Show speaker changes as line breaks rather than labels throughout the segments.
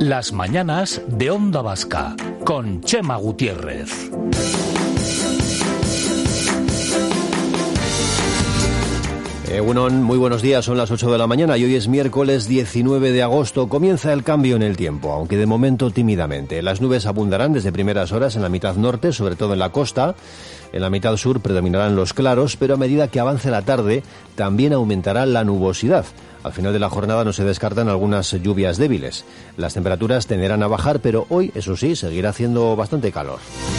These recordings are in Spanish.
Las mañanas de Onda Vasca, con Chema Gutiérrez.
Muy buenos días, son las 8 de la mañana y hoy es miércoles 19 de agosto. Comienza el cambio en el tiempo, aunque de momento tímidamente. Las nubes abundarán desde primeras horas en la mitad norte, sobre todo en la costa. En la mitad sur predominarán los claros, pero a medida que avance la tarde también aumentará la nubosidad. Al final de la jornada no se descartan algunas lluvias débiles. Las temperaturas tenderán a bajar, pero hoy, eso sí, seguirá haciendo bastante calor.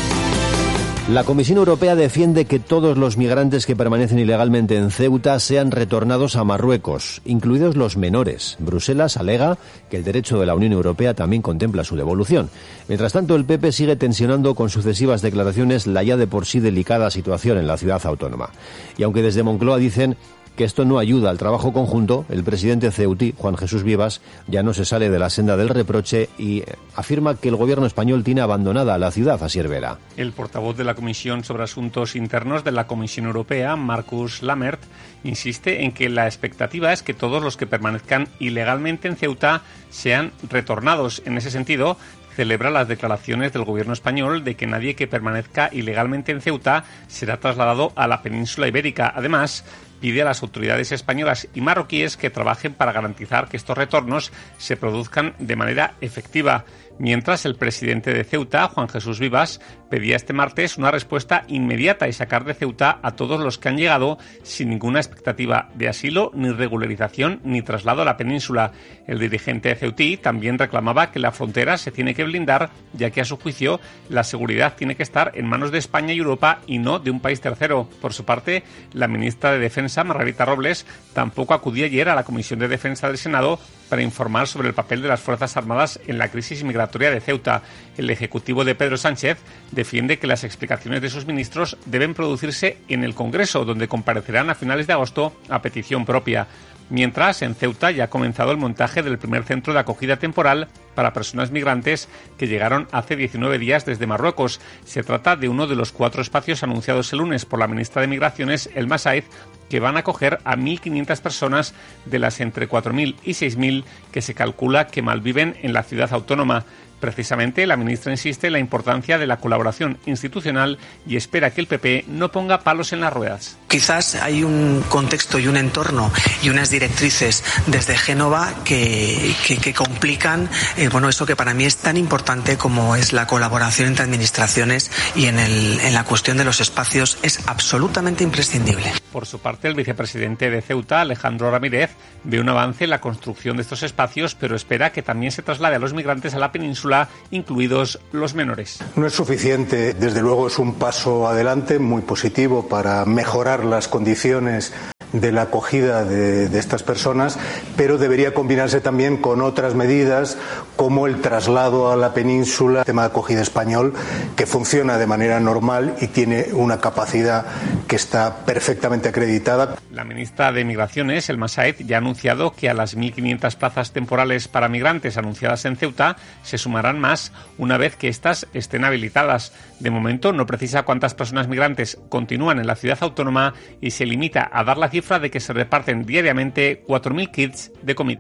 La Comisión Europea defiende que todos los migrantes que permanecen ilegalmente en Ceuta sean retornados a Marruecos, incluidos los menores. Bruselas alega que el derecho de la Unión Europea también contempla su devolución. Mientras tanto, el PP sigue tensionando con sucesivas declaraciones la ya de por sí delicada situación en la ciudad autónoma. Y aunque desde Moncloa dicen que esto no ayuda al trabajo conjunto, el presidente ceutí, Juan Jesús Vivas, ya no se sale de la senda del reproche y afirma que el gobierno español tiene abandonada a la ciudad, Asier Vera.
El portavoz de la Comisión sobre Asuntos Internos de la Comisión Europea, Marcus Lammert, insiste en que la expectativa es que todos los que permanezcan ilegalmente en Ceuta sean retornados. En ese sentido, celebra las declaraciones del gobierno español de que nadie que permanezca ilegalmente en Ceuta será trasladado a la península ibérica. Además, pide a las autoridades españolas y marroquíes que trabajen para garantizar que estos retornos se produzcan de manera efectiva. Mientras, el presidente de Ceuta, Juan Jesús Vivas, pedía este martes una respuesta inmediata y sacar de Ceuta a todos los que han llegado sin ninguna expectativa de asilo, ni regularización, ni traslado a la península. El dirigente ceutí también reclamaba que la frontera se tiene que blindar, ya que a su juicio la seguridad tiene que estar en manos de España y Europa y no de un país tercero. Por su parte, la ministra de Defensa, Margarita Robles, tampoco acudió ayer a la Comisión de Defensa del Senado para informar sobre el papel de las Fuerzas Armadas en la crisis migratoria de Ceuta. El Ejecutivo de Pedro Sánchez defiende que las explicaciones de sus ministros deben producirse en el Congreso, donde comparecerán a finales de agosto a petición propia. Mientras, en Ceuta ya ha comenzado el montaje del primer centro de acogida temporal para personas migrantes que llegaron hace 19 días desde Marruecos. Se trata de uno de los 4 espacios anunciados el lunes por la ministra de Migraciones, Elma Said, que van a acoger a 1.500 personas de las entre 4.000 y 6.000 que se calcula que malviven en la ciudad autónoma. Precisamente, la ministra insiste en la importancia de la colaboración institucional y espera que el PP no ponga palos en las ruedas.
Quizás hay un contexto y un entorno y unas directrices desde Génova que complican eso que para mí es tan importante como es la colaboración entre administraciones, y en la cuestión de los espacios es absolutamente imprescindible.
Por su parte, el vicepresidente de Ceuta, Alejandro Ramírez, ve un avance en la construcción de estos espacios, pero espera que también se traslade a los migrantes a la península, incluidos los menores.
No es suficiente, desde luego es un paso adelante muy positivo para mejorar las condiciones de la acogida de estas personas, pero debería combinarse también con otras medidas como el traslado a la península, el tema de acogida español, que funciona de manera normal y tiene una capacidad que está perfectamente acreditada.
La ministra de Migraciones, Elma Said, ya ha anunciado que a las 1.500 plazas temporales para migrantes anunciadas en Ceuta se sumarán más una vez que éstas estén habilitadas. De momento no precisa cuántas personas migrantes continúan en la ciudad autónoma y se limita a dar la cifra de que se reparten diariamente 4.000 kits de comida.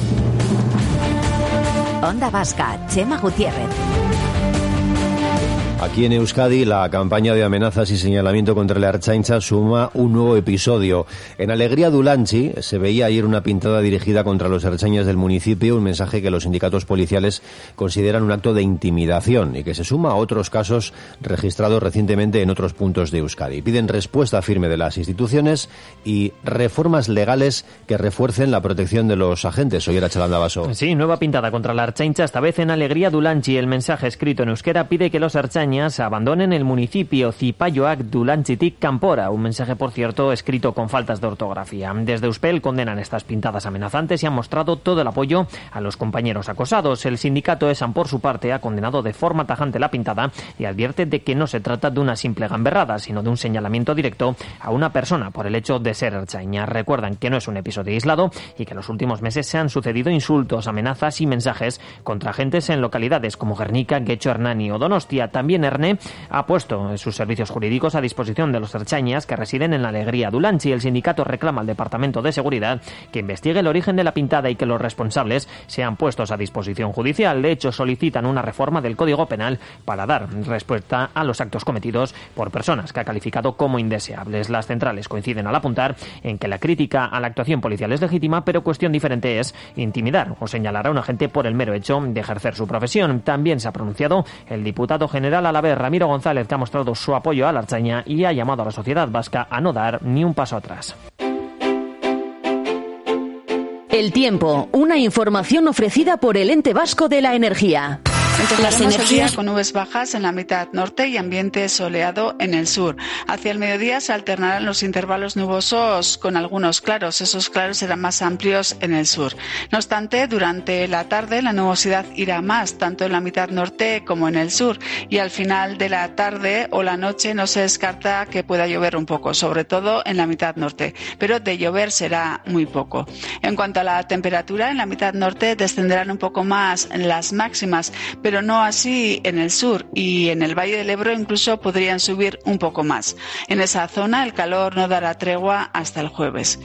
Onda Vasca, Chema Gutiérrez.
Aquí en Euskadi, la campaña de amenazas y señalamiento contra la Ertzaintza suma un nuevo episodio. En Alegría Dulantzi se veía ayer una pintada dirigida contra los ertzainas del municipio, un mensaje que los sindicatos policiales consideran un acto de intimidación y que se suma a otros casos registrados recientemente en otros puntos de Euskadi. Piden respuesta firme de las instituciones y reformas legales que refuercen la protección de los agentes. Oyer Chalanda Baso.
Sí, nueva pintada contra la Ertzaintza, esta vez en Alegría Dulantzi. El mensaje escrito en euskera pide que los ertzainas abandonen el municipio. Zipaioak Dulantzitik kanpora, un mensaje, por cierto, escrito con faltas de ortografía. Desde Euspel condenan estas pintadas amenazantes y han mostrado todo el apoyo a los compañeros acosados. El sindicato ESAN, por su parte, ha condenado de forma tajante la pintada y advierte de que no se trata de una simple gamberrada, sino de un señalamiento directo a una persona por el hecho de ser ertzaina. Recuerdan que no es un episodio aislado y que en los últimos meses se han sucedido insultos, amenazas y mensajes contra agentes en localidades como Gernika, Getxo, Hernani o Donostia. También También ERNE ha puesto sus servicios jurídicos a disposición de los ertzainas que residen en la Alegría Dulantzi. El sindicato reclama al Departamento de Seguridad que investigue el origen de la pintada y que los responsables sean puestos a disposición judicial. De hecho, solicitan una reforma del Código Penal para dar respuesta a los actos cometidos por personas que ha calificado como indeseables. Las centrales coinciden al apuntar en que la crítica a la actuación policial es legítima, pero cuestión diferente es intimidar o señalar a un agente por el mero hecho de ejercer su profesión. También se ha pronunciado el diputado general Alavés, Ramiro González, que ha mostrado su apoyo a la ertzaina y ha llamado a la sociedad vasca a no dar ni un paso atrás.
El tiempo, una información ofrecida por el Ente Vasco de la Energía.
Empezaremos el día con nubes bajas en la mitad norte y ambiente soleado en el sur. Hacia el mediodía se alternarán los intervalos nubosos con algunos claros. Esos claros serán más amplios en el sur. No obstante, durante la tarde la nubosidad irá más, tanto en la mitad norte como en el sur. Y al final de la tarde o la noche no se descarta que pueda llover un poco, sobre todo en la mitad norte. Pero de llover será muy poco. En cuanto a la temperatura, en la mitad norte descenderán un poco más las máximas, pero no así en el sur, y en el Valle del Ebro incluso podrían subir un poco más. En esa zona el calor no dará tregua hasta el jueves.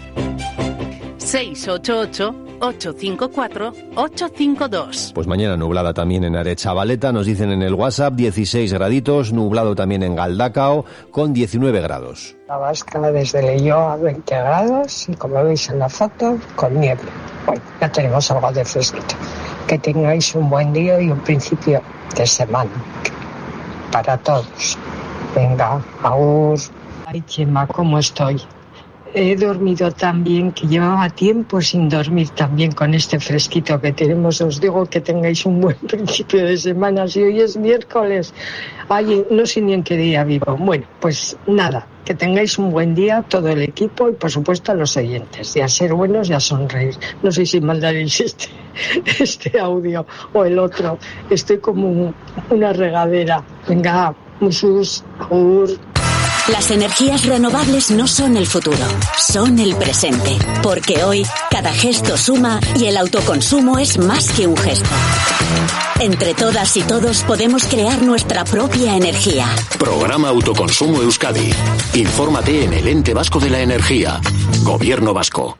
688-854-852.
Pues mañana nublada también en Arechavaleta, nos dicen en el WhatsApp, 16 graditos, nublado también en Galdacao, con 19 grados.
La Vasca desde Leioa a 20 grados y como veis en la foto, con nieve. Bueno, ya tenemos algo de fresquito. Que tengáis un buen día y un principio de semana para todos. Venga, agur. Ay, Chema, ¿cómo estoy? He dormido tan bien que llevaba tiempo sin dormir tan bien con este fresquito que tenemos. Os digo que tengáis un buen principio de semana. Si hoy es miércoles, ay, no sé ni en qué día vivo. Bueno, pues nada, que tengáis un buen día todo el equipo y por supuesto a los oyentes. Y a ser buenos y a sonreír. No sé si mandaréis este audio o el otro. Estoy como una regadera. Venga, musus, agur.
Las energías renovables no son el futuro, son el presente. Porque hoy, cada gesto suma y el autoconsumo es más que un gesto. Entre todas y todos podemos crear nuestra propia energía.
Programa Autoconsumo Euskadi. Infórmate en el Ente Vasco de la Energía. Gobierno Vasco.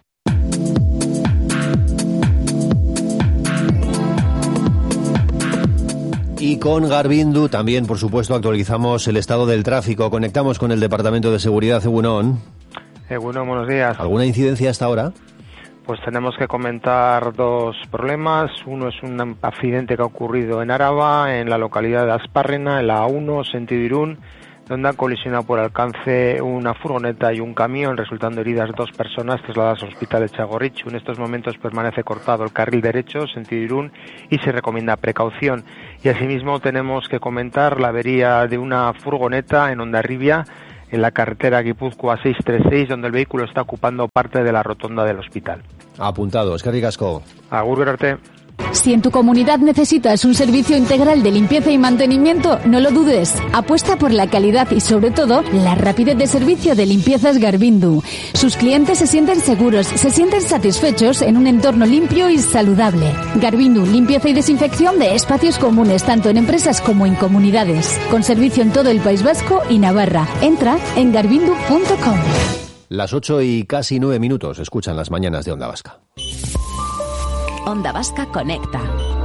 Y con Garbindu también, por supuesto, actualizamos el estado del tráfico. Conectamos con el Departamento de Seguridad, Egunon.
Egunon, buenos días.
¿Alguna incidencia hasta ahora?
Pues tenemos que comentar dos problemas. Uno es un accidente que ha ocurrido en Araba, en la localidad de Aspárrena, en la A1, sentido Irún, donde han colisionado por alcance una furgoneta y un camión, resultando heridas 2 personas trasladadas al hospital de Txagorritxu. En estos momentos permanece cortado el carril derecho, sentido Irún, y se recomienda precaución. Y asimismo tenemos que comentar la avería de una furgoneta en Hondarribia, en la carretera Guipúzcoa 636, donde el vehículo está ocupando parte de la rotonda del hospital.
Apuntado, eskerrik asko.
Agur gerarte.
Si en tu comunidad necesitas un servicio integral de limpieza y mantenimiento, no lo dudes. Apuesta por la calidad y, sobre todo, la rapidez de servicio de Limpiezas Garbindu. Sus clientes se sienten seguros, se sienten satisfechos en un entorno limpio y saludable. Garbindu, limpieza y desinfección de espacios comunes, tanto en empresas como en comunidades. Con servicio en todo el País Vasco y Navarra. Entra en garbindu.com.
Las 8 y casi 9 minutos. Escuchan las mañanas de Onda Vasca.
Onda Vasca conecta.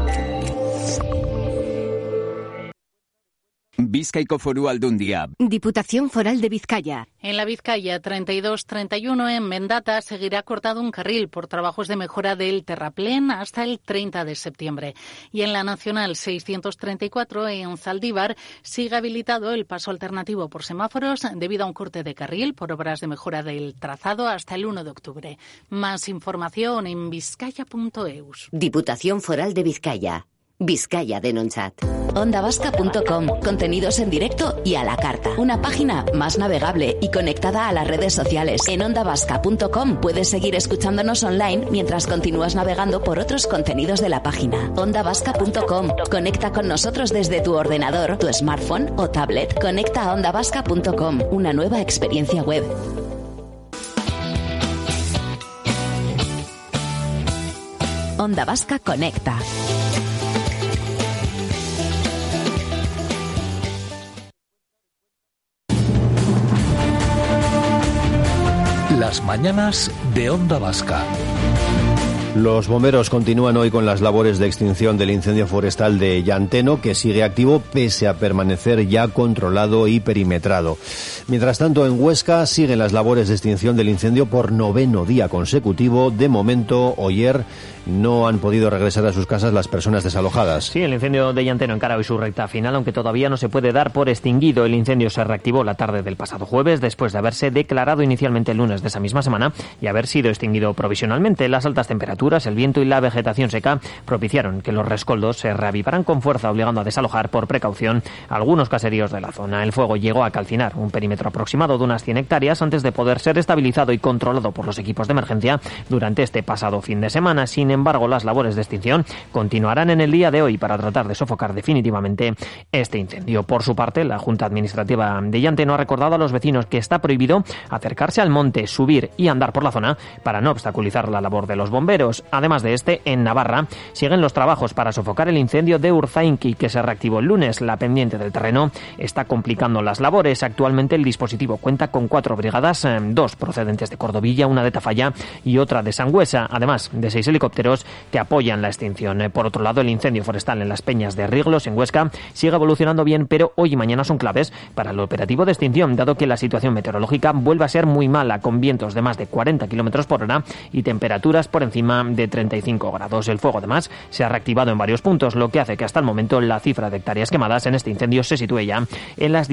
Bizkaiko Foru Aldundia.
Diputación Foral de Vizcaya.
En la Vizcaya 32-31 en Mendata seguirá cortado un carril por trabajos de mejora del terraplén hasta el 30 de septiembre. Y en la Nacional 634 en Zaldívar sigue habilitado el paso alternativo por semáforos debido a un corte de carril por obras de mejora del trazado hasta el 1 de octubre. Más información en vizcaya.eus.
Diputación Foral de Vizcaya. Vizcaya Denontzat. Ondavasca.com. Contenidos en directo y a la carta. Una página más navegable y conectada a las redes sociales. En ondavasca.com puedes seguir escuchándonos online mientras continúas navegando por otros contenidos de la página. Ondavasca.com. Conecta con nosotros desde tu ordenador, tu smartphone o tablet. Conecta a ondavasca.com. Una nueva experiencia web. Onda Vasca conecta.
Las mañanas de Onda Vasca.
Los bomberos continúan hoy con las labores de extinción del incendio forestal de Llanteno, que sigue activo pese a permanecer ya controlado y perimetrado. Mientras tanto, en Huesca siguen las labores de extinción del incendio por 9º día consecutivo. De momento, ayer no han podido regresar a sus casas las personas desalojadas.
Sí, el incendio de Llanteno encara hoy su recta final, aunque todavía no se puede dar por extinguido. El incendio se reactivó la tarde del pasado jueves, después de haberse declarado inicialmente el lunes de esa misma semana y haber sido extinguido provisionalmente. Las altas temperaturas, el viento y la vegetación seca propiciaron que los rescoldos se reavivaran con fuerza, obligando a desalojar por precaución algunos caseríos de la zona. El fuego llegó a calcinar un perímetro aproximado de unas 100 hectáreas antes de poder ser estabilizado y controlado por los equipos de emergencia durante este pasado fin de semana. Sin embargo, las labores de extinción continuarán en el día de hoy para tratar de sofocar definitivamente este incendio. Por su parte, la Junta Administrativa de Llanteno ha recordado a los vecinos que está prohibido acercarse al monte, subir y andar por la zona para no obstaculizar la labor de los bomberos. Además de este, en Navarra siguen los trabajos para sofocar el incendio de Urzainqui, que se reactivó el lunes. La pendiente del terreno está complicando las labores. Actualmente el dispositivo cuenta con 4 brigadas, 2 procedentes de Cordovilla, una de Tafalla y otra de Sangüesa, además de 6 helicópteros que apoyan la extinción. Por otro lado, el incendio forestal en las Peñas de Riglos, en Huesca, sigue evolucionando bien, pero hoy y mañana son claves para el operativo de extinción, dado que la situación meteorológica vuelve a ser muy mala, con vientos de más de 40 km por hora y temperaturas por encima de 35 grados. El fuego, además, se ha reactivado en varios puntos, lo que hace que hasta el momento la cifra de hectáreas quemadas en este incendio se sitúe ya en las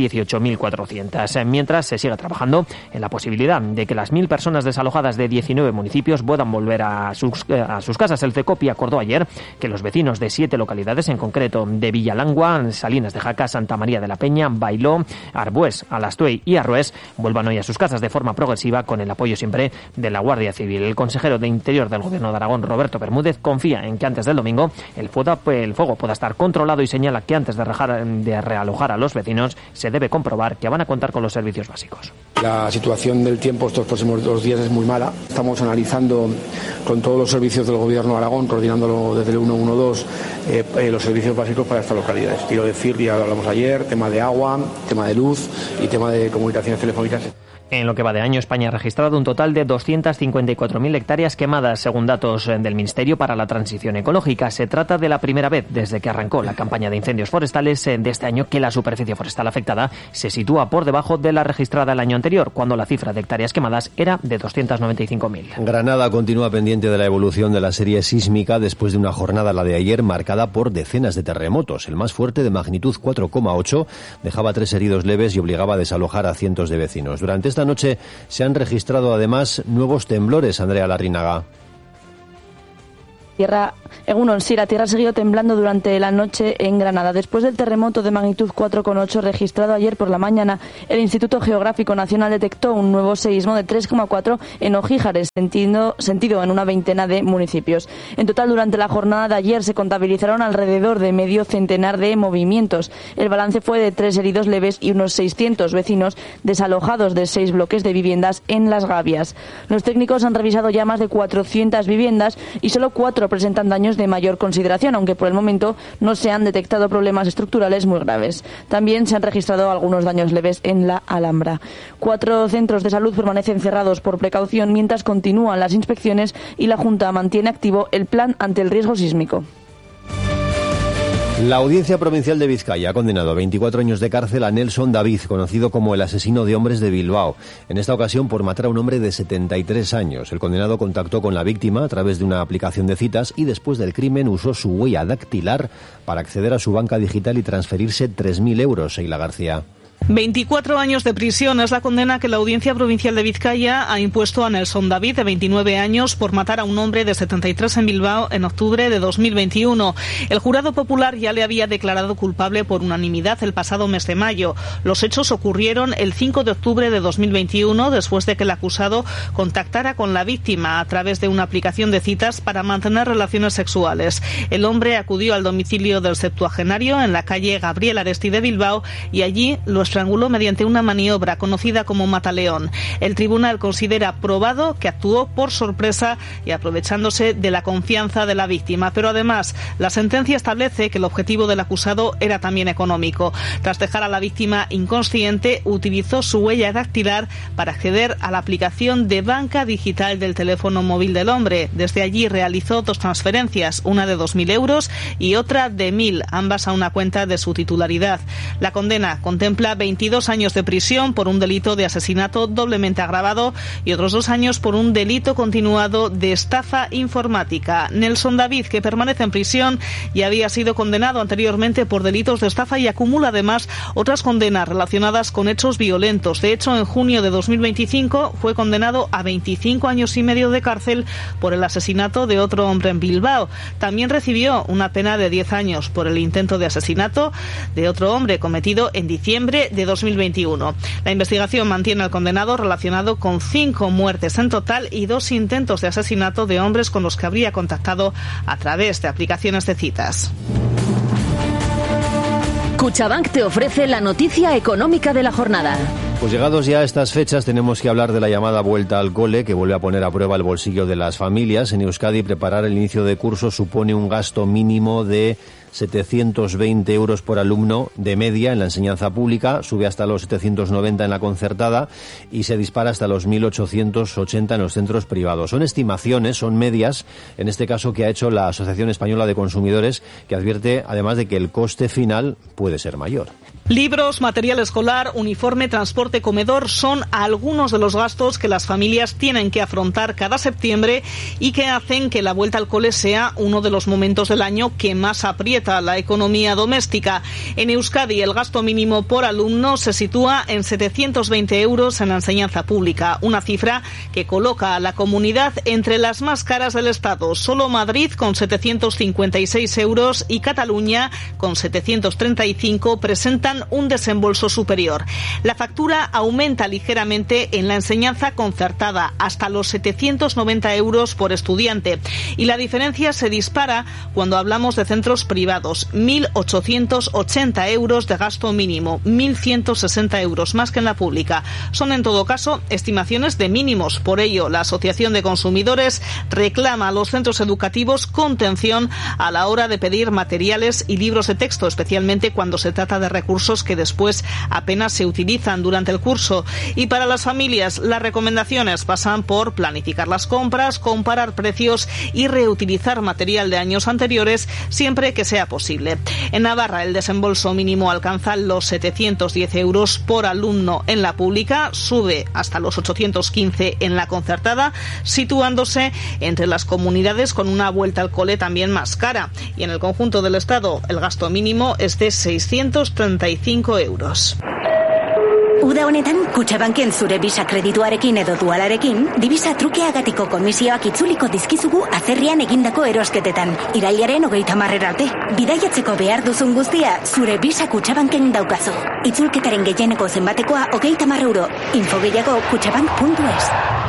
18.400. Mientras se sigue trabajando en la posibilidad de que las 1.000 personas desalojadas de 19 municipios puedan volver a sus casas. El CECOPI acordó ayer que los vecinos de 7 localidades, en concreto de Villalangua, Salinas de Jaca, Santa María de la Peña, Bailó, Arbués, Alastuey y Arrués, vuelvan hoy a sus casas de forma progresiva, con el apoyo siempre de la Guardia Civil. El consejero de Interior del Gobierno de Aragón, Roberto Bermúdez, confía en que antes del domingo el fuego pueda estar controlado y señala que antes de realojar a los vecinos se debe comprobar que van a contar con los servicios básicos.
La situación del tiempo estos próximos 2 días es muy mala. Estamos analizando con todos los servicios del Gobierno de Aragón, coordinándolo desde el 112, los servicios básicos para estas localidades. Quiero decir, ya lo hablamos ayer, tema de agua, tema de luz y tema de comunicaciones telefónicas.
En lo que va de año, España ha registrado un total de 254.000 hectáreas quemadas, según datos del Ministerio para la Transición Ecológica. Se trata de la primera vez desde que arrancó la campaña de incendios forestales de este año que la superficie forestal afectada se sitúa por debajo de la registrada el año anterior, cuando la cifra de hectáreas quemadas era de 295.000.
Granada continúa pendiente de la evolución de la serie sísmica después de una jornada, la de ayer, marcada por decenas de terremotos. El más fuerte, de magnitud 4,8, dejaba 3 heridos leves y obligaba a desalojar a cientos de vecinos. Durante esta noche se han registrado además nuevos temblores, Andrea Larrínaga.
La tierra ha seguido temblando durante la noche en Granada. Después del terremoto de magnitud 4,8 registrado ayer por la mañana, el Instituto Geográfico Nacional detectó un nuevo seísmo de 3,4 en Ojíjares, sentido en una veintena de municipios. En total, durante la jornada de ayer se contabilizaron alrededor de medio centenar de movimientos. El balance fue de 3 heridos leves y unos 600 vecinos desalojados de 6 bloques de viviendas en Las Gavias. Los técnicos han revisado ya más de 400 viviendas y solo 4 presentan daños de mayor consideración, aunque por el momento no se han detectado problemas estructurales muy graves. También se han registrado algunos daños leves en la Alhambra. 4 centros de salud permanecen cerrados por precaución mientras continúan las inspecciones y la Junta mantiene activo el plan ante el riesgo sísmico.
La Audiencia Provincial de Vizcaya ha condenado a 24 años de cárcel a Nelson David, conocido como el asesino de hombres de Bilbao, en esta ocasión por matar a un hombre de 73 años. El condenado contactó con la víctima a través de una aplicación de citas y después del crimen usó su huella dactilar para acceder a su banca digital y transferirse 3.000 euros, Sheila García.
24 años de prisión es la condena que la Audiencia Provincial de Vizcaya ha impuesto a Nelson David, de 29 años, por matar a un hombre de 73 en Bilbao en octubre de 2021. El jurado popular ya le había declarado culpable por unanimidad el pasado mes de mayo. Los hechos ocurrieron el 5 de octubre de 2021, después de que el acusado contactara con la víctima a través de una aplicación de citas para mantener relaciones sexuales. El hombre acudió al domicilio del septuagenario en la calle Gabriel Aresti de Bilbao y allí lo estranguló mediante una maniobra conocida como mataleón. El tribunal considera probado que actuó por sorpresa y aprovechándose de la confianza de la víctima. Pero además, la sentencia establece que el objetivo del acusado era también económico. Tras dejar a la víctima inconsciente, utilizó su huella dactilar para acceder a la aplicación de banca digital del teléfono móvil del hombre. Desde allí realizó 2 transferencias, una de 2.000 euros y otra de 1.000, ambas a una cuenta de su titularidad. La condena contempla 22 años de prisión por un delito de asesinato doblemente agravado y otros 2 años por un delito continuado de estafa informática. Nelson David, que permanece en prisión, ya había sido condenado anteriormente por delitos de estafa y acumula además otras condenas relacionadas con hechos violentos. De hecho, en junio de 2025 fue condenado a 25 años y medio de cárcel por el asesinato de otro hombre en Bilbao. También recibió una pena de 10 años por el intento de asesinato de otro hombre cometido en diciembre de 2021. La investigación mantiene al condenado relacionado con 5 muertes en total y 2 intentos de asesinato de hombres con los que habría contactado a través de aplicaciones de citas.
Cuchabank te ofrece la noticia económica de la jornada.
Pues llegados ya a estas fechas tenemos que hablar de la llamada vuelta al cole, que vuelve a poner a prueba el bolsillo de las familias. En Euskadi, preparar el inicio de curso supone un gasto mínimo de 720 euros por alumno de media en la enseñanza pública, sube hasta los 790 en la concertada y se dispara hasta los 1.880 en los centros privados. Son estimaciones, son medias, en este caso que ha hecho la Asociación Española de Consumidores, que advierte además de que el coste final puede ser mayor.
Libros, material escolar, uniforme, transporte, comedor son algunos de los gastos que las familias tienen que afrontar cada septiembre y que hacen que la vuelta al cole sea uno de los momentos del año que más aprieta la economía doméstica. En Euskadi, el gasto mínimo por alumno se sitúa en 720 euros en la enseñanza pública, una cifra que coloca a la comunidad entre las más caras del Estado. Solo Madrid, con 756 euros, y Cataluña, con 735, presentan un desembolso superior. La factura aumenta ligeramente en la enseñanza concertada, hasta los 790 euros por estudiante, y la diferencia se dispara cuando hablamos de centros privados. 1.880 euros de gasto mínimo, 1.160 euros más que en la pública. Son en todo caso estimaciones de mínimos. Por ello, la Asociación de Consumidores reclama a los centros educativos contención a la hora de pedir materiales y libros de texto, especialmente cuando se trata de recursos que después apenas se utilizan durante el curso. Y para las familias, las recomendaciones pasan por planificar las compras, comparar precios y reutilizar material de años anteriores siempre que sea posible. En Navarra, el desembolso mínimo alcanza los 710 euros por alumno en la pública, sube hasta los 815 en la concertada, situándose entre las comunidades con una vuelta al cole también más cara. Y en el conjunto del Estado, el gasto mínimo es de 635 euros.
Uda honetan, Kutxabanken zure Visa kredituarekin edo dualarekin, divisa trukeagatiko komisioak itzuliko dizkizugu atzerrian egindako erosketetan. Irailaren 30 arte. Bidaiatzeko behar duzun guztia, zure Visa Kutxabanken daukazu. Itzulketaren gehieneko zenbatekoa 30 euro. Info gehiago kutxabank.es.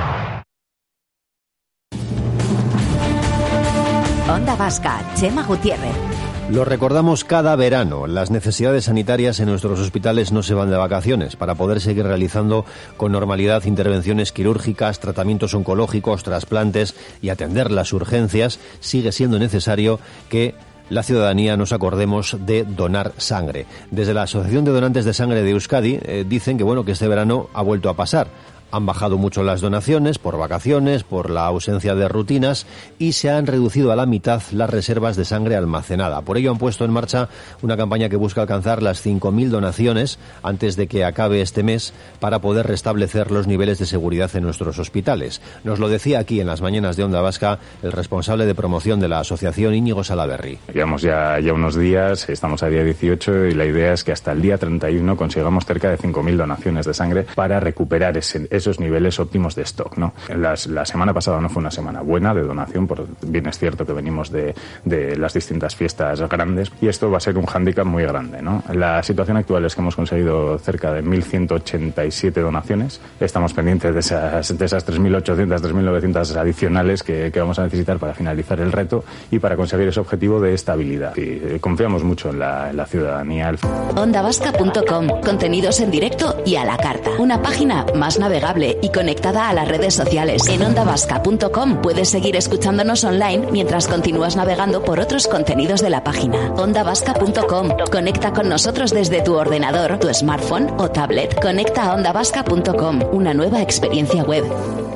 Onda Vasca, Chema Gutiérrez.
Lo recordamos cada verano. Las necesidades sanitarias en nuestros hospitales no se van de vacaciones. Para poder seguir realizando con normalidad intervenciones quirúrgicas, tratamientos oncológicos, trasplantes y atender las urgencias, sigue siendo necesario que la ciudadanía nos acordemos de donar sangre. Desde la Asociación de Donantes de Sangre de Euskadi dicen que este verano ha vuelto a pasar. Han bajado mucho las donaciones por vacaciones, por la ausencia de rutinas y se han reducido a la mitad las reservas de sangre almacenada. Por ello han puesto en marcha una campaña que busca alcanzar las 5.000 donaciones antes de que acabe este mes para poder restablecer los niveles de seguridad en nuestros hospitales. Nos lo decía aquí en las mañanas de Onda Vasca el responsable de promoción de la asociación, Íñigo Salaberry.
Llevamos ya unos días, estamos a día 18 y la idea es que hasta el día 31 consigamos cerca de 5.000 donaciones de sangre para recuperar esos esos niveles óptimos de stock, ¿no? La semana pasada no fue una semana buena de donación, bien es cierto que venimos de las distintas fiestas grandes y esto va a ser un hándicap muy grande, ¿no? La situación actual es que hemos conseguido cerca de 1.187 donaciones. Estamos pendientes de esas 3.800, 3.900 adicionales que vamos a necesitar para finalizar el reto y para conseguir ese objetivo de estabilidad. Y confiamos mucho en la ciudadanía.
Ondavasca.com, contenidos en directo y a la carta. Una página más navegable y conectada a las redes sociales. En ondavasca.com puedes seguir escuchándonos online mientras continúas navegando por otros contenidos de la página. Ondavasca.com, conecta con nosotros desde tu ordenador, tu smartphone o tablet. Conecta a ondavasca.com, una nueva experiencia web.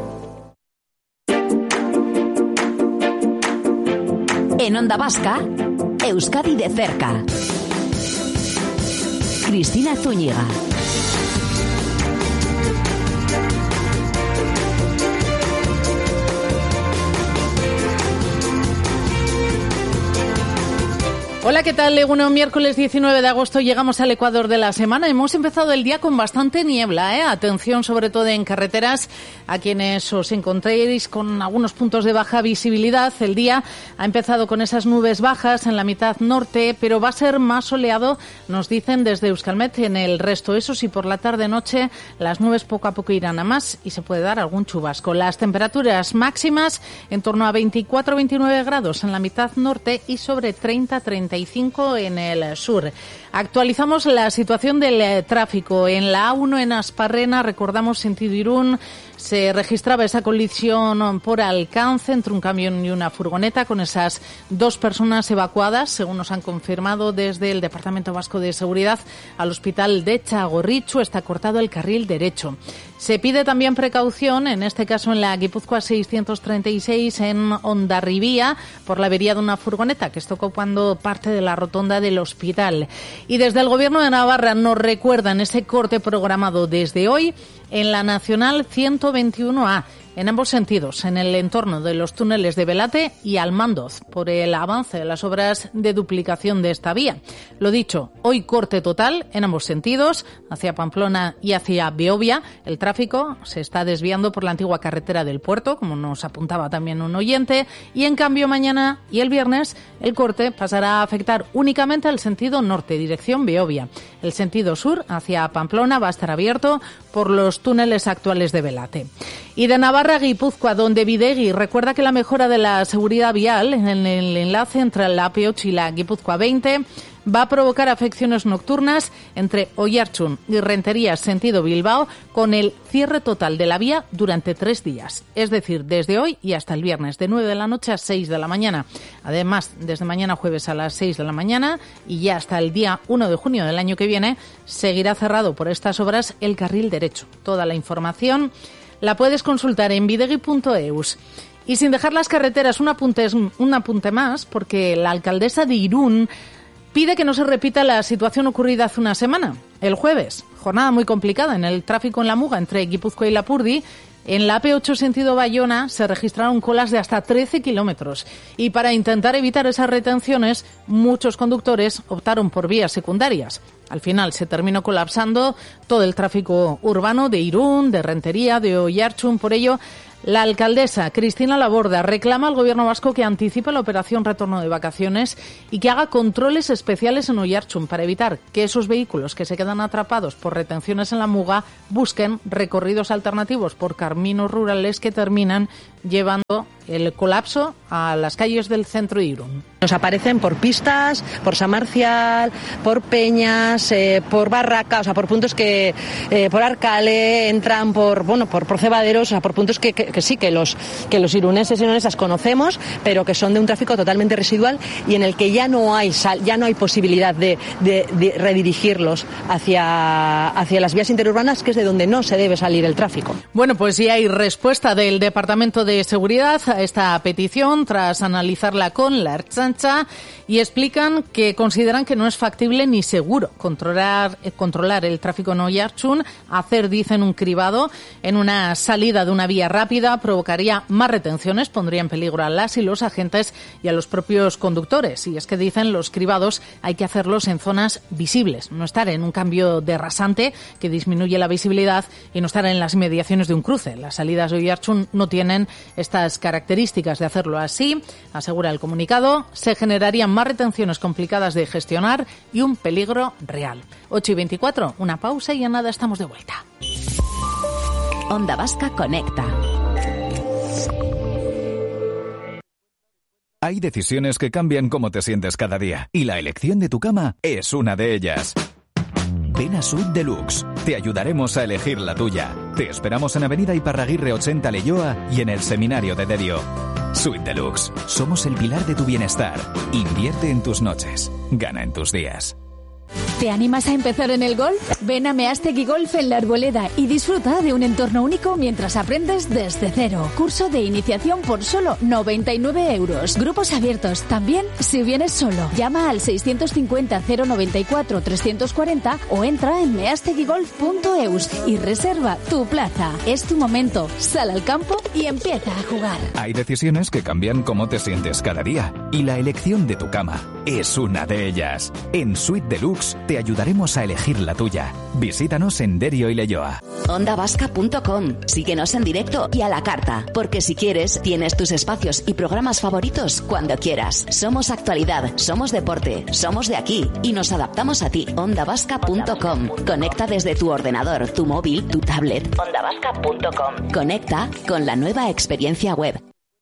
En Onda Vasca, Euskadi de cerca. Cristina Zúñiga.
Hola, ¿qué tal? Bueno, miércoles 19 de agosto llegamos al Ecuador de la semana. Hemos empezado el día con bastante niebla, ¿eh? Atención, sobre todo en carreteras, a quienes os encontréis con algunos puntos de baja visibilidad. El día ha empezado con esas nubes bajas en la mitad norte, pero va a ser más soleado, nos dicen desde Euskalmet, en el resto. Eso sí, por la tarde-noche las nubes poco a poco irán a más y se puede dar algún chubasco. Las temperaturas máximas en torno a 24-29 grados en la mitad norte y sobre 30-35 en el sur. Actualizamos la situación del tráfico. En la A1 en Asparrena, recordamos sentido Irún, se registraba esa colisión por alcance entre un camión y una furgoneta con esas dos personas evacuadas, según nos han confirmado desde el Departamento Vasco de Seguridad, al hospital de Txagorritxu. Está cortado el carril derecho. Se pide también precaución, en este caso en la Guipúzcoa 636 en Hondarribía, por la avería de una furgoneta que está ocupando parte de la rotonda del hospital. Y desde el Gobierno de Navarra nos recuerdan ese corte programado desde hoy en la Nacional 121A, en ambos sentidos, en el entorno de los túneles de Belate y Almandoz, por el avance de las obras de duplicación de esta vía. Lo dicho, hoy corte total en ambos sentidos, hacia Pamplona y hacia Beovia. El tráfico se está desviando por la antigua carretera del puerto, como nos apuntaba también un oyente, y en cambio mañana y el viernes el corte pasará a afectar únicamente al sentido norte, dirección Beovia. El sentido sur, hacia Pamplona, va a estar abierto por los túneles actuales de Belate. Y de Navarra a Guipúzcoa, donde Bidegui recuerda que la mejora de la seguridad vial en el enlace entre la AP8 y la Guipúzcoa 20 va a provocar afecciones nocturnas entre Oiartzun y Renterías sentido Bilbao, con el cierre total de la vía durante 3 días. Es decir, desde hoy y hasta el viernes, de 9 de la noche a 6 de la mañana. Además, desde mañana jueves a las 6 de la mañana y ya hasta el día 1 de junio del año que viene, seguirá cerrado por estas obras el carril derecho. Toda la información la puedes consultar en bidegui.eus. Y sin dejar las carreteras, un apunte más, porque la alcaldesa de Irún pide que no se repita la situación ocurrida hace una semana. El jueves, jornada muy complicada en el tráfico en la Muga entre Guipúzcoa y Lapurdi. En la AP8 sentido Bayona se registraron colas de hasta 13 kilómetros. Y para intentar evitar esas retenciones, muchos conductores optaron por vías secundarias. Al final se terminó colapsando todo el tráfico urbano de Irún, de Rentería, de Oiartzun. Por ello, la alcaldesa Cristina Laborda reclama al Gobierno vasco que anticipe la operación retorno de vacaciones y que haga controles especiales en Oiartzun para evitar que esos vehículos que se quedan atrapados por retenciones en la Muga busquen recorridos alternativos por caminos rurales que terminan llevando el colapso a las calles del centro de Irún.
Nos aparecen por pistas, por San Marcial, por Peñas, por Barraca, o sea, por puntos que por Arcale entran por Cebaderos, o sea, por puntos que sí, que los iruneses y irunesas conocemos, pero que son de un tráfico totalmente residual y en el que ya no hay posibilidad de redirigirlos hacia las vías interurbanas, que es de donde no se debe salir el tráfico.
Bueno, pues ya hay respuesta del Departamento de seguridad a esta petición tras analizarla con la Ertzaintza y explican que consideran que no es factible ni seguro controlar el tráfico en Oiartzun. Hacer, dicen, un cribado en una salida de una vía rápida provocaría más retenciones, pondría en peligro a las y los agentes y a los propios conductores. Y es que, dicen, los cribados hay que hacerlos en zonas visibles, no estar en un cambio de rasante que disminuye la visibilidad y no estar en las inmediaciones de un cruce. Las salidas de Oiartzun no tienen estas características de hacerlo así, asegura el comunicado. Se generarían más retenciones complicadas de gestionar y un peligro real. 8:24, una pausa y en nada estamos de vuelta.
Onda Vasca Conecta.
Hay decisiones que cambian cómo te sientes cada día y la elección de tu cama es una de ellas. Ven a Suite Deluxe. Te ayudaremos a elegir la tuya. Te esperamos en Avenida Iparraguirre 80 Leioa y en el Seminario de Derio. Suite Deluxe. Somos el pilar de tu bienestar. Invierte en tus noches. Gana en tus días.
¿Te animas a empezar en el golf? Ven a Meastegui Golf en La Arboleda y disfruta de un entorno único mientras aprendes desde cero. Curso de iniciación por solo 99 euros. Grupos abiertos también si vienes solo. Llama al 650 094 340 o entra en measteguigolf.eus y reserva tu plaza. Es tu momento. Sal al campo y empieza a jugar.
Hay decisiones que cambian cómo te sientes cada día y la elección de tu cama es una de ellas. En Suite Deluxe te ayudaremos a elegir la tuya. Visítanos en Derio y Leioa.
Ondavasca.com. Síguenos en directo y a la carta, porque si quieres, tienes tus espacios y programas favoritos cuando quieras. Somos actualidad, somos deporte, somos de aquí y nos adaptamos a ti. Ondavasca.com. Conecta desde tu ordenador, tu móvil, tu tablet. Ondavasca.com. Conecta con la nueva experiencia web.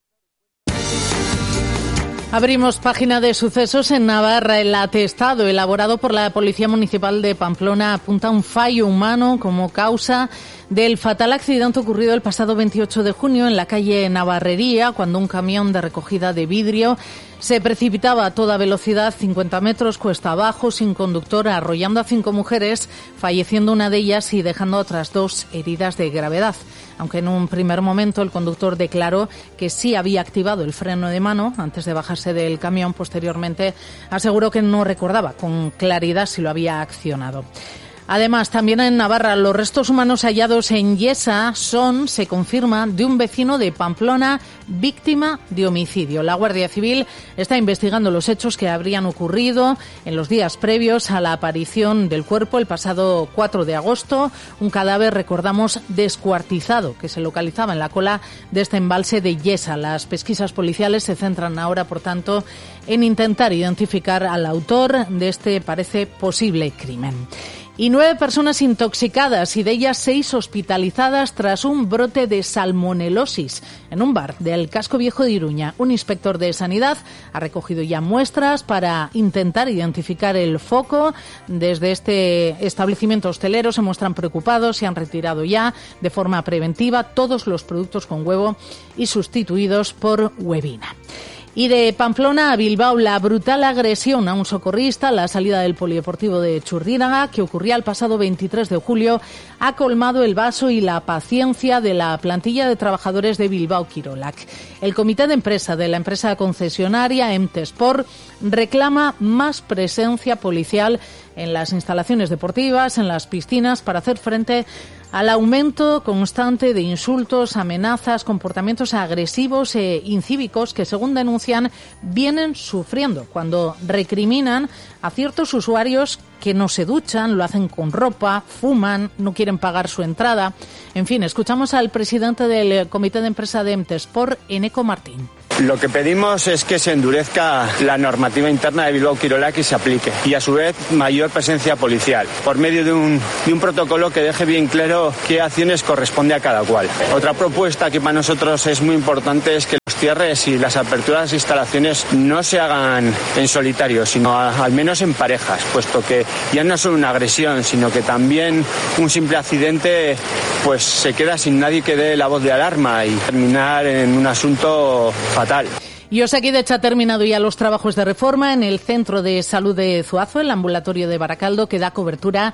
Abrimos página de sucesos en Navarra. El atestado elaborado por la Policía Municipal de Pamplona apunta a un fallo humano como causa del fatal accidente ocurrido el pasado 28 de junio en la calle Navarrería, cuando un camión de recogida de vidrio se precipitaba a toda velocidad 50 metros cuesta abajo sin conductor, arrollando a 5 mujeres, falleciendo una de ellas y dejando a otras 2 heridas de gravedad. Aunque en un primer momento el conductor declaró que sí había activado el freno de mano antes de bajarse del camión, posteriormente aseguró que no recordaba con claridad si lo había accionado. Además, también en Navarra, los restos humanos hallados en Yesa son, se confirma, de un vecino de Pamplona víctima de homicidio. La Guardia Civil está investigando los hechos que habrían ocurrido en los días previos a la aparición del cuerpo el pasado 4 de agosto. Un cadáver, recordamos, descuartizado que se localizaba en la cola de este embalse de Yesa. Las pesquisas policiales se centran ahora, por tanto, en intentar identificar al autor de este, parece, posible crimen. Y 9 personas intoxicadas y de ellas 6 hospitalizadas tras un brote de salmonelosis en un bar del Casco Viejo de Iruña. Un inspector de Sanidad ha recogido ya muestras para intentar identificar el foco. Desde este establecimiento hostelero se muestran preocupados y han retirado ya de forma preventiva todos los productos con huevo y sustituidos por huevina. Y de Pamplona a Bilbao, la brutal agresión a un socorrista a la salida del polideportivo de Churdínaga, que ocurría el pasado 23 de julio, ha colmado el vaso y la paciencia de la plantilla de trabajadores de Bilbao Kirolak. El comité de empresa de la empresa concesionaria Emtesport reclama más presencia policial en las instalaciones deportivas, en las piscinas, para hacer frente al aumento constante de insultos, amenazas, comportamientos agresivos e incívicos que, según denuncian, vienen sufriendo cuando recriminan a ciertos usuarios que no se duchan, lo hacen con ropa, fuman, no quieren pagar su entrada. En fin, escuchamos al presidente del comité de empresa de Emtesport, Eneco Martín.
Lo que pedimos es que se endurezca la normativa interna de Bilbao Kirolak y se aplique, y a su vez mayor presencia policial, por medio de un protocolo que deje bien claro qué acciones corresponde a cada cual. Otra propuesta que para nosotros es muy importante es que los cierres y las aperturas de instalaciones no se hagan en solitario, sino al menos en parejas, puesto que ya no es solo una agresión, sino que también un simple accidente pues se queda sin nadie que dé la voz de alarma y terminar en un asunto fatal.
Y Osakidetza ha terminado ya los trabajos de reforma en el Centro de Salud de Zuazo, el ambulatorio de Baracaldo, que da cobertura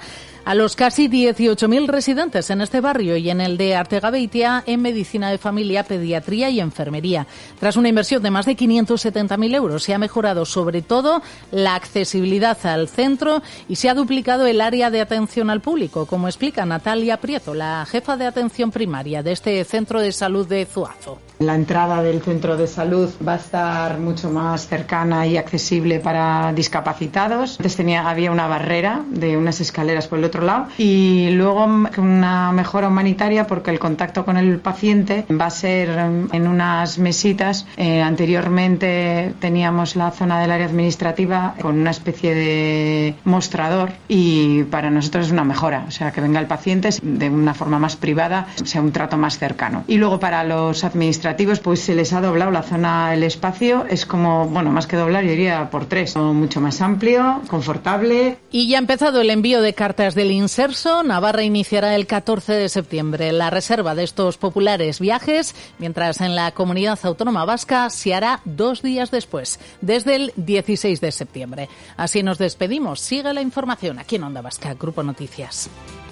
a los casi 18.000 residentes en este barrio y en el de Artegabeitia en medicina de familia, pediatría y enfermería. Tras una inversión de más de 570.000 euros, se ha mejorado sobre todo la accesibilidad al centro y se ha duplicado el área de atención al público, como explica Natalia Prieto, la jefa de atención primaria de este centro de salud de Zuazo.
La entrada del centro de salud va a estar mucho más cercana y accesible para discapacitados. Antes había una barrera de unas escaleras por el otro lado y luego una mejora humanitaria porque el contacto con el paciente va a ser en unas mesitas. Anteriormente teníamos la zona del área administrativa con una especie de mostrador y para nosotros es una mejora. O sea, que venga el paciente de una forma más privada, sea un trato más cercano. Y luego para los administrativos pues se les ha doblado la zona, el espacio es como, más que doblar, yo diría por 3, mucho más amplio, confortable.
Y ya ha empezado el envío de cartas del Inserso. Navarra iniciará el 14 de septiembre la reserva de estos populares viajes, mientras en la Comunidad Autónoma Vasca se hará 2 días después, desde el 16 de septiembre. Así nos despedimos. Sigue la información aquí en Onda Vasca, Grupo Noticias.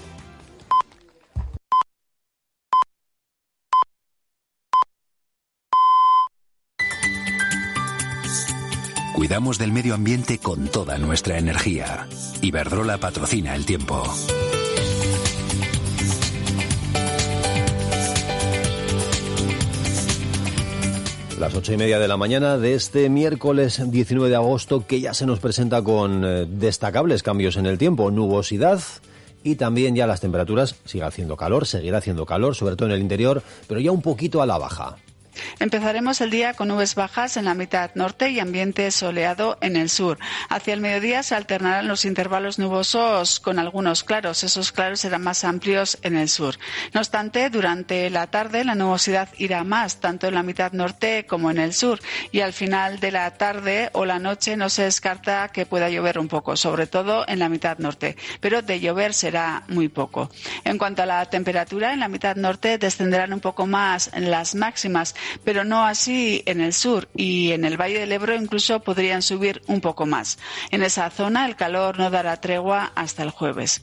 Cuidamos del medio ambiente con toda nuestra energía. Iberdrola patrocina el tiempo.
Las 8:30 de la mañana de este miércoles 19 de agosto, que ya se nos presenta con destacables cambios en el tiempo, nubosidad y también ya las temperaturas. Seguirá haciendo calor, sobre todo en el interior, pero ya un poquito a la baja.
Empezaremos el día con nubes bajas en la mitad norte y ambiente soleado en el sur. Hacia el mediodía se alternarán los intervalos nubosos con algunos claros. Esos claros serán más amplios en el sur. No obstante, durante la tarde la nubosidad irá más, tanto en la mitad norte como en el sur. Y al final de la tarde o la noche no se descarta que pueda llover un poco, sobre todo en la mitad norte. Pero de llover será muy poco. En cuanto a la temperatura, en la mitad norte descenderán un poco más las máximas, pero no así en el sur y en el Valle del Ebro incluso podrían subir un poco más. En esa zona el calor no dará tregua hasta el jueves.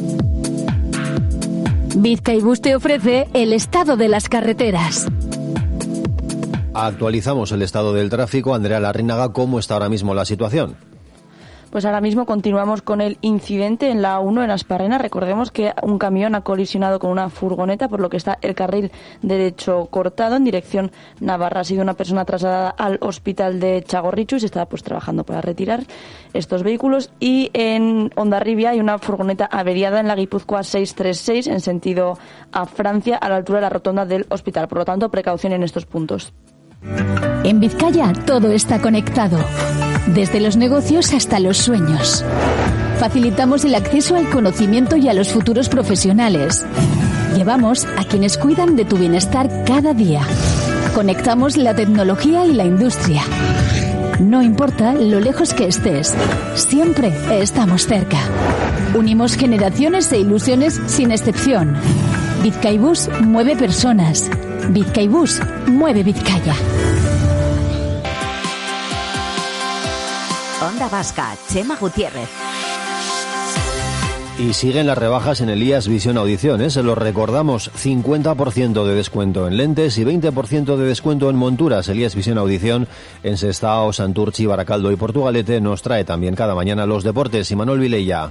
Bizkaibus te ofrece el estado de las carreteras.
Actualizamos el estado del tráfico. Andrea Larrínaga, ¿cómo está ahora mismo la situación?
Pues ahora mismo continuamos con el incidente en la A1 en Asparrena. Recordemos que un camión ha colisionado con una furgoneta, por lo que está el carril derecho cortado en dirección Navarra. Ha sido una persona trasladada al hospital de Txagorritxu y se está trabajando para retirar estos vehículos. Y en Hondarribia hay una furgoneta averiada en la Guipúzcoa 636 en sentido a Francia, a la altura de la rotonda del hospital. Por lo tanto, precaución en estos puntos.
En Vizcaya todo está conectado, desde los negocios hasta los sueños. Facilitamos el acceso al conocimiento y a los futuros profesionales. Llevamos a quienes cuidan de tu bienestar cada día. Conectamos la tecnología y la industria. No importa lo lejos que estés, siempre estamos cerca. Unimos generaciones e ilusiones sin excepción. Bizkaibus mueve personas. Bizkaibus mueve Vizcaya.
Onda Vasca, Chema Gutiérrez.
Y siguen las rebajas en Elías Visión Audición, Se lo recordamos, 50% de descuento en lentes y 20% de descuento en monturas. Elías Visión Audición en Sestao, Santurchi, Baracaldo y Portugalete nos trae también cada mañana los deportes. Y Manuel Vilella.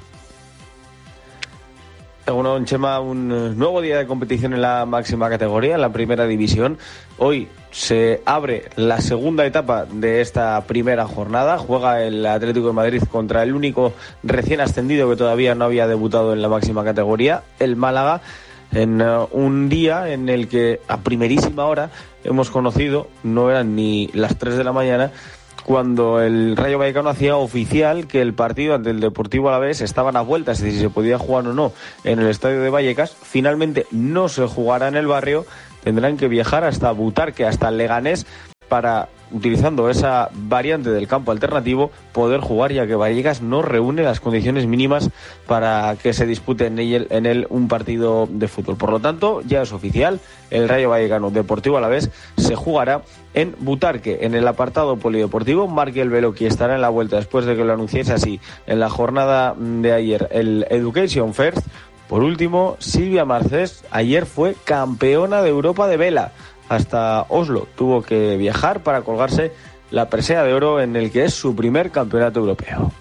Egunon, Chema, un nuevo día de competición en la máxima categoría, en la primera división. Hoy se abre la segunda etapa de esta primera jornada. Juega el Atlético de Madrid contra el único recién ascendido que todavía no había debutado en la máxima categoría, el Málaga, en un día en el que a primerísima hora hemos conocido, no eran ni las 3 de la mañana, cuando el Rayo Vallecano hacía oficial que el partido ante el Deportivo Alavés estaban a vueltas, es decir, si se podía jugar o no en el estadio de Vallecas. Finalmente no se jugará en el barrio, tendrán que viajar hasta Butarque, hasta Leganés, para utilizando esa variante del campo alternativo, poder jugar, ya que Vallecas no reúne las condiciones mínimas para que se dispute en él un partido de fútbol. Por lo tanto, ya es oficial, el Rayo Vallecano Deportivo Alavés se jugará en Butarque, en el apartado polideportivo. Markel Beloki estará en la vuelta después de que lo anunciase así en la jornada de ayer el Education First. Por último, Silvia Marcés ayer fue campeona de Europa de vela. Hasta Oslo tuvo que viajar para colgarse la presea de oro en el que es su primer campeonato europeo.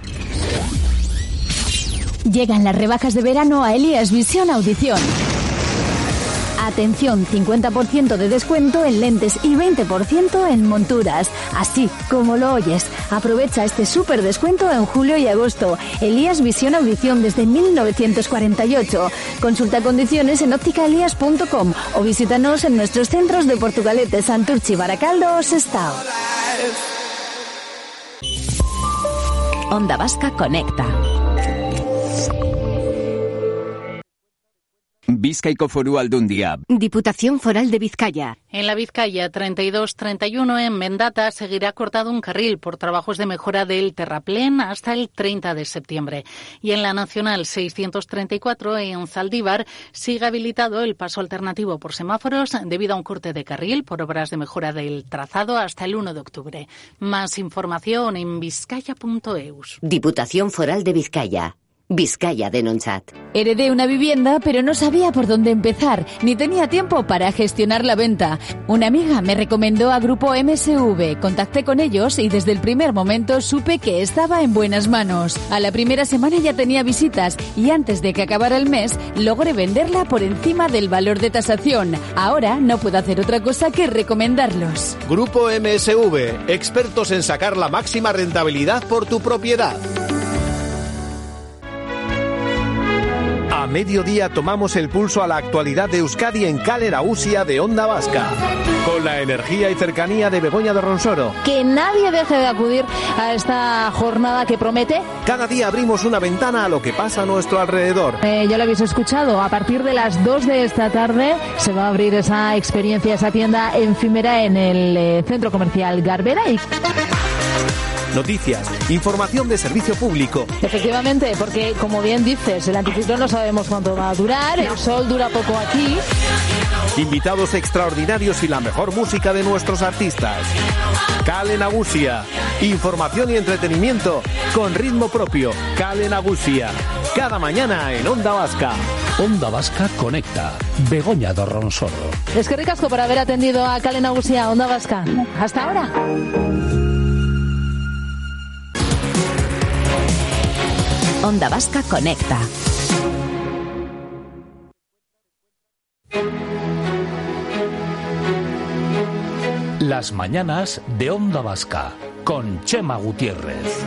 Llegan las rebajas de verano a Elías Visión Audición. Atención, 50% de descuento en lentes y 20% en monturas. Así como lo oyes. Aprovecha este súper descuento en julio y agosto. Elías Visión Audición desde 1948. Consulta condiciones en ópticaelías.com o visítanos en nuestros centros de Portugalete, Santurchi, Baracaldo o Sestao.
Onda Vasca Conecta.
Bizkaiko Foru Aldundia.
Diputación Foral de Vizcaya.
En la Vizcaya 32-31 en Mendata seguirá cortado un carril por trabajos de mejora del terraplén hasta el 30 de septiembre. Y en la Nacional 634 en Zaldívar sigue habilitado el paso alternativo por semáforos debido a un corte de carril por obras de mejora del trazado hasta el 1 de octubre. Más información en vizcaya.eus.
Diputación Foral de Vizcaya. Vizcaya de Nonchat.
Heredé una vivienda, pero no sabía por dónde empezar, ni tenía tiempo para gestionar la venta. Una amiga me recomendó a Grupo MSV. Contacté con ellos y desde el primer momento supe que estaba en buenas manos. A la primera semana ya tenía visitas y antes de que acabara el mes logré venderla por encima del valor de tasación. Ahora no puedo hacer otra cosa que recomendarlos.
Grupo MSV, expertos en sacar la máxima rentabilidad por tu propiedad. A mediodía tomamos el pulso a la actualidad de Euskadi en Kale Nagusia de Onda Vasca. Con la energía y cercanía de Begoña de Ronsoro.
Que nadie deje de acudir a esta jornada que promete.
Cada día abrimos una ventana a lo que pasa a nuestro alrededor.
Ya lo habéis escuchado, a partir de las 2 de esta tarde se va a abrir esa experiencia, esa tienda efímera en el centro comercial Garbera.
Noticias, información de servicio público.
Efectivamente, porque como bien dices, el anticiclón no sabemos cuánto va a durar, el sol dura poco aquí.
Invitados extraordinarios y la mejor música de nuestros artistas. Kale Nagusia, información y entretenimiento con ritmo propio. Kale Nagusia, cada mañana en Onda Vasca.
Onda Vasca Conecta. Begoña de Ronsoro.
Es que ricasco por haber atendido a Kale Nagusia, Onda Vasca. Hasta ahora.
Onda Vasca Conecta.
Las mañanas de Onda Vasca con Chema Gutiérrez.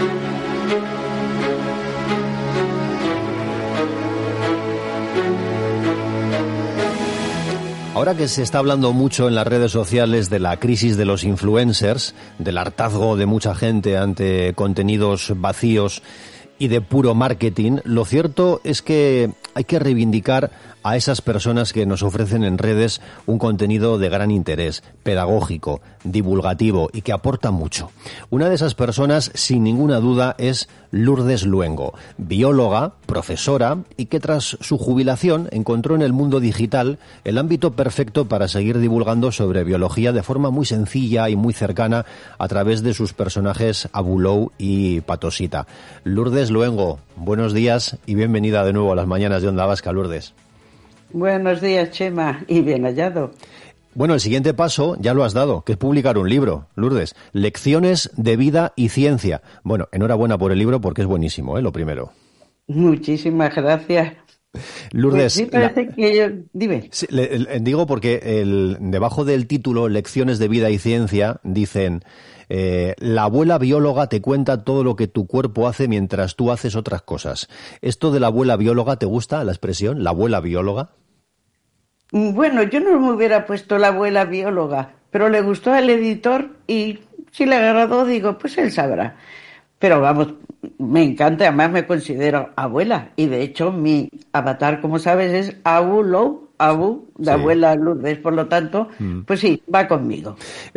Ahora que se está hablando mucho en las redes sociales de la crisis de los influencers, del hartazgo de mucha gente ante contenidos vacíos y de puro marketing, lo cierto es que hay que reivindicar a esas personas que nos ofrecen en redes un contenido de gran interés, pedagógico, divulgativo y que aporta mucho. Una de esas personas, sin ninguna duda, es Lourdes Luengo, bióloga, profesora y que tras su jubilación encontró en el mundo digital el ámbito perfecto para seguir divulgando sobre biología de forma muy sencilla y muy cercana a través de sus personajes Abulou y Patosita. Lourdes Luengo, buenos días y bienvenida de nuevo a las mañanas de Onda Vasca, Lourdes.
Buenos días, Chema, y bien hallado.
Bueno, el siguiente paso ya lo has dado, que es publicar un libro, Lourdes. Lecciones de vida y ciencia. Bueno, enhorabuena por el libro porque es buenísimo, lo primero.
Muchísimas gracias.
Lourdes,
pues sí, parece que yo... Dime.
Sí, digo porque debajo del título Lecciones de vida y ciencia dicen... la abuela bióloga te cuenta todo lo que tu cuerpo hace mientras tú haces otras cosas. ¿Esto de la abuela bióloga te gusta, la expresión, la abuela bióloga?
Bueno, yo no me hubiera puesto la abuela bióloga, pero le gustó al editor y si le agradó, digo, pues él sabrá. Pero vamos, me encanta, además me considero abuela y de hecho mi avatar, como sabes, es Abulou, de abuela Lourdes, por lo tanto, pues sí, va conmigo.